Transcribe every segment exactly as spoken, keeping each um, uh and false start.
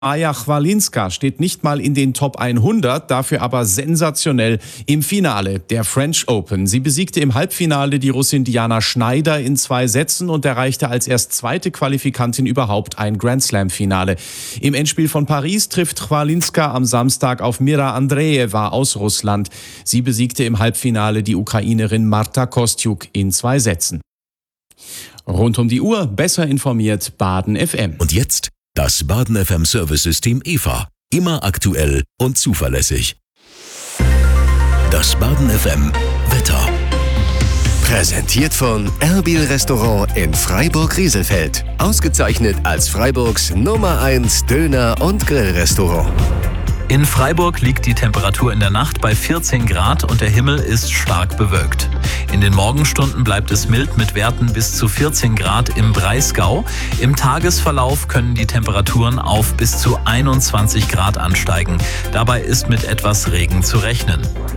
Maja Chwalinska steht nicht mal in den Top hundert, dafür aber sensationell im Finale der French Open. Sie besiegte im Halbfinale die Russin Diana Schneider in zwei Sätzen und erreichte als erst zweite Qualifikantin überhaupt ein Grand-Slam-Finale. Im Endspiel von Paris trifft Chwalinska am Samstag auf Mira Andreeva aus Russland. Sie besiegte im Halbfinale die Ukrainerin Marta Kostyuk in zwei Sätzen. Rund um die Uhr besser informiert Baden F M. Und jetzt das Baden F M Service-System E V A. Immer aktuell und zuverlässig. Das Baden F M Wetter. Präsentiert von Erbil Restaurant in Freiburg-Rieselfeld. Ausgezeichnet als Freiburgs Nummer eins Döner- und Grillrestaurant. In Freiburg liegt die Temperatur in der Nacht bei vierzehn Grad und der Himmel ist stark bewölkt. In den Morgenstunden bleibt es mild mit Werten bis zu vierzehn Grad im Breisgau. Im Tagesverlauf können die Temperaturen auf bis zu einundzwanzig Grad ansteigen. Dabei ist mit etwas Regen zu rechnen.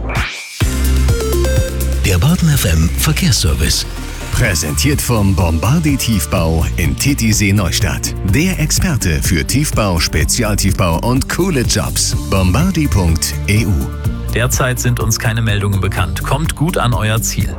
Der Baden F M Verkehrsservice. Präsentiert vom Bombardi Tiefbau in Titisee Neustadt. Der Experte für Tiefbau, Spezialtiefbau und coole Jobs. bombardi punkt e u. Derzeit sind uns keine Meldungen bekannt. Kommt gut an euer Ziel.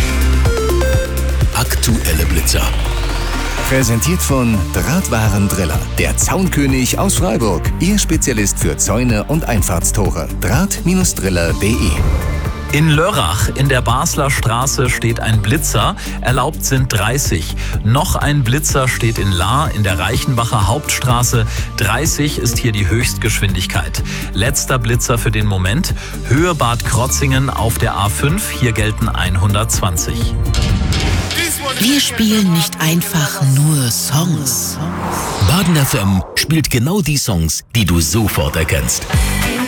Aktuelle Blitzer. Präsentiert von Drahtwarendriller. Der Zaunkönig aus Freiburg. Ihr Spezialist für Zäune und Einfahrtstore. draht Driller punkt de. In Lörrach in der Basler Straße steht ein Blitzer, erlaubt sind dreißig. Noch ein Blitzer steht in Lahr in der Reichenbacher Hauptstraße. dreißig ist hier die Höchstgeschwindigkeit. Letzter Blitzer für den Moment, Höhe Bad Krotzingen auf der A fünf, hier gelten hundertzwanzig. Wir spielen nicht einfach nur Songs. Baden F M spielt genau die Songs, die du sofort erkennst.